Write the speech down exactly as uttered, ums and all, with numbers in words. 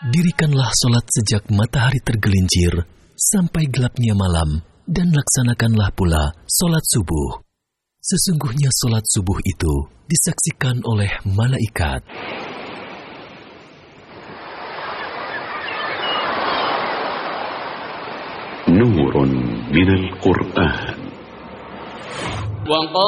Dirikanlah solat sejak matahari tergelincir sampai gelapnya malam, dan laksanakanlah pula solat subuh. Sesungguhnya solat subuh itu disaksikan oleh malaikat. Nurun minal Qur'an.